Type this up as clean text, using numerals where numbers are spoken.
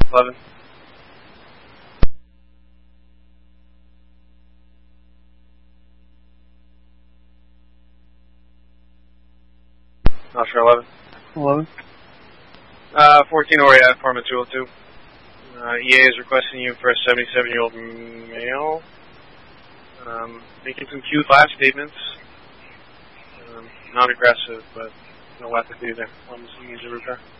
11. Oscar 11. 11. 14 Oriat, apartment 202. EA is requesting you for a 77-year-old male. Making some cute last statements. Non-aggressive, but no weapons either. Almost easy to repair.